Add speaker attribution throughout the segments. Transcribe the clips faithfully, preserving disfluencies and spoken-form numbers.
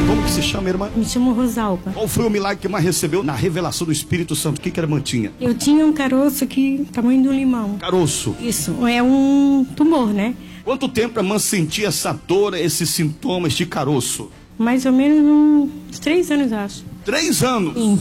Speaker 1: Como que se chama, irmã?
Speaker 2: Me chamo Rosalba.
Speaker 1: Qual foi o milagre que mais recebeu na revelação do Espírito Santo? O que que a irmã tinha?
Speaker 2: Eu tinha um caroço aqui, tamanho de um limão.
Speaker 1: Caroço.
Speaker 2: Isso, é um tumor, né?
Speaker 1: Quanto tempo a irmã sentia essa dor, esses sintomas de caroço?
Speaker 2: Mais ou menos uns três anos, acho.
Speaker 1: Três anos?
Speaker 2: Sim.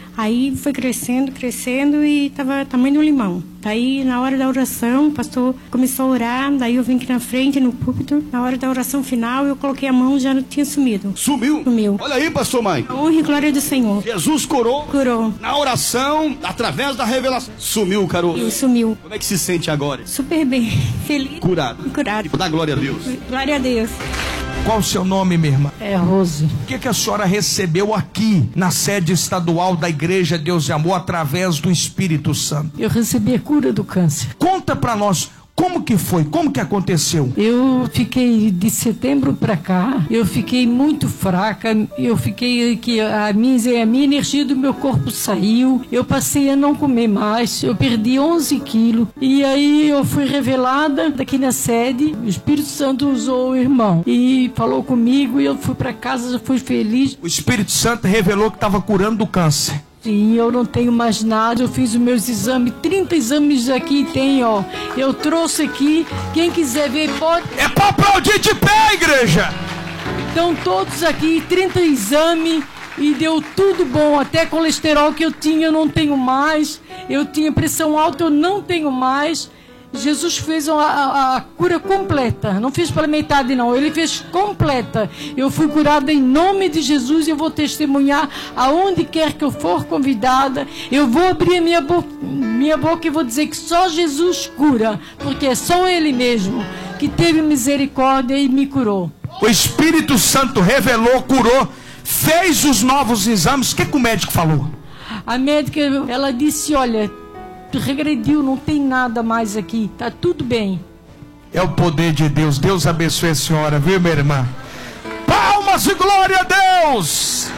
Speaker 2: Aí foi crescendo, crescendo e tava tamanho de um limão. Daí, na hora da oração, o pastor começou a orar, daí eu vim aqui na frente, no púlpito. Na hora da oração final, eu coloquei a mão, já não tinha sumido.
Speaker 1: Sumiu?
Speaker 2: Sumiu.
Speaker 1: Olha aí, pastor Mike.
Speaker 2: A honra e glória do Senhor.
Speaker 1: Jesus curou.
Speaker 2: Curou.
Speaker 1: Na oração, através da revelação. Sumiu o caroço.
Speaker 2: E sumiu.
Speaker 1: Como é que se sente agora?
Speaker 2: Super bem. Feliz.
Speaker 1: Curado.
Speaker 2: Curado.
Speaker 1: Dá glória a Deus.
Speaker 2: Glória a Deus.
Speaker 3: Qual o seu nome, minha irmã?
Speaker 4: É Rose.
Speaker 3: O que, que a senhora recebeu aqui na sede estadual da Igreja Deus e Amor através do Espírito Santo?
Speaker 4: Eu recebi a cura do câncer.
Speaker 3: Conta pra nós. Como que foi? Como que aconteceu?
Speaker 4: Eu fiquei de setembro para cá, eu fiquei muito fraca, eu fiquei que a minha, a minha energia do meu corpo saiu, eu passei a não comer mais, eu perdi onze quilos e aí eu fui revelada daqui na sede, o Espírito Santo usou o irmão e falou comigo e eu fui para casa, eu fui feliz.
Speaker 3: O Espírito Santo revelou que estava curando do câncer.
Speaker 4: Sim, eu não tenho mais nada, eu fiz os meus exames, trinta exames aqui tem, ó. Eu trouxe aqui, quem quiser ver pode...
Speaker 3: É pra aplaudir de pé, igreja!
Speaker 4: Estão todos aqui, trinta exames e deu tudo bom, até colesterol que eu tinha eu não tenho mais, eu tinha pressão alta, eu não tenho mais. Jesus fez a, a, a cura completa, não fez pela metade não, ele fez completa. Eu fui curada em nome de Jesus e eu vou testemunhar aonde quer que eu for convidada. Eu vou abrir a minha boca, minha boca e vou dizer que só Jesus cura, porque é só Ele mesmo que teve misericórdia e me curou.
Speaker 3: O Espírito Santo revelou, curou, fez os novos exames. O que, que o médico falou?
Speaker 4: A médica, ela disse, olha, regrediu, não tem nada mais aqui, tá tudo bem.
Speaker 3: É o poder de Deus. Deus abençoe a senhora, viu, minha irmã? Palmas e glória a Deus!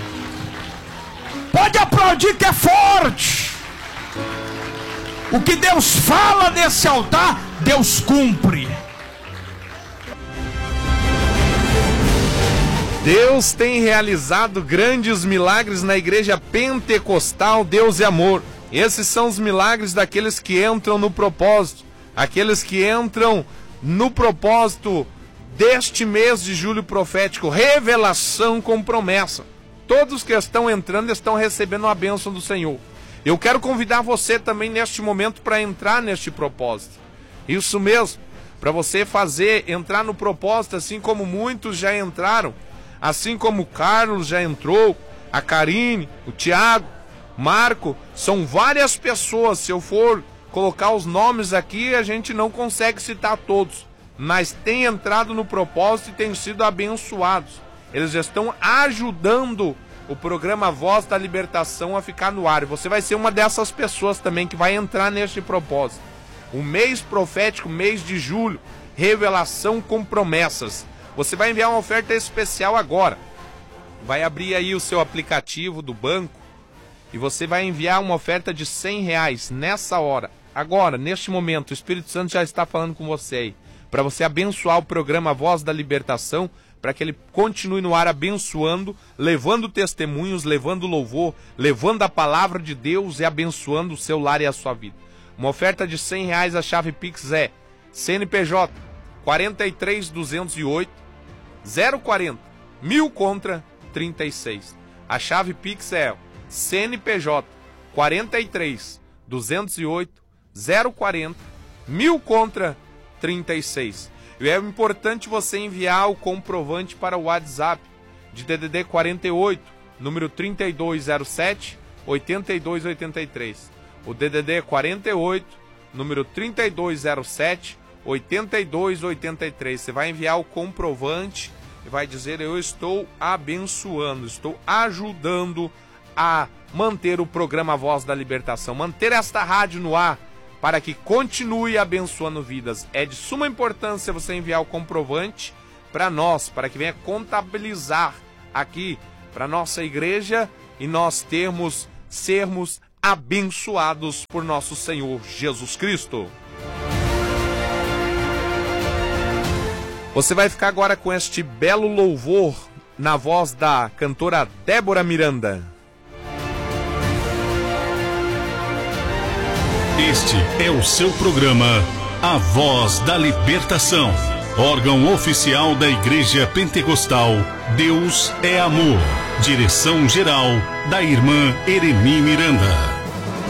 Speaker 3: Pode aplaudir que é forte. O que Deus fala nesse altar, Deus cumpre.
Speaker 5: Deus tem realizado grandes milagres na igreja pentecostal Deus e Amor. Esses são os milagres daqueles que entram no propósito, aqueles que entram no propósito deste mês de julho profético, revelação com promessa. Todos que estão entrando estão recebendo a bênção do Senhor. Eu quero convidar você também neste momento para entrar neste propósito. Isso mesmo, para você fazer, entrar no propósito, assim como muitos já entraram, assim como o Carlos já entrou, a Karine, o Tiago, Marco, são várias pessoas. Se eu for colocar os nomes aqui, a gente não consegue citar todos, mas têm entrado no propósito e têm sido abençoados. Eles estão ajudando o programa Voz da Libertação a ficar no ar. E você vai ser uma dessas pessoas também que vai entrar neste propósito. O mês profético, mês de julho, revelação com promessas. Você vai enviar uma oferta especial agora. Vai abrir aí o seu aplicativo do banco e você vai enviar uma oferta de cem reais nessa hora. Agora, neste momento, o Espírito Santo já está falando com você aí, para você abençoar o programa Voz da Libertação, para que ele continue no ar abençoando, levando testemunhos, levando louvor, levando a palavra de Deus e abençoando o seu lar e a sua vida. Uma oferta de cem reais, a chave Pix é C N P J quatro três duzentos e oito, zero quarenta, mil contra trinta e seis. A chave Pix é C N P J quatro três duzentos e oito, zero quarenta, mil contra trinta e seis. E é importante você enviar o comprovante para o WhatsApp de D D D quarenta e oito, número trinta e dois zero sete, oitenta e dois oitenta e três. O D D D quarenta e oito, número trinta e dois zero sete, oitenta e dois oitenta e três. Você vai enviar o comprovante e vai dizer: eu estou abençoando, estou ajudando a manter o programa Voz da Libertação, manter esta rádio no ar, para que continue abençoando vidas. É de suma importância você enviar o comprovante para nós, para que venha contabilizar aqui para nossa igreja e nós termos, sermos abençoados por nosso Senhor Jesus Cristo. Você vai ficar agora com este belo louvor na voz da cantora Débora Miranda.
Speaker 6: Este é o seu programa A Voz da Libertação, órgão oficial da Igreja Pentecostal Deus é Amor. Direção geral da irmã Eremi Miranda.